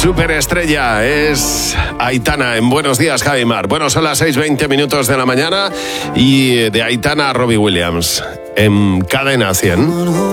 Superestrella es Aitana en Buenos Días, Javi Mar. Bueno, son las 6:20 de la mañana y de Aitana a Robbie Williams en Cadena 100.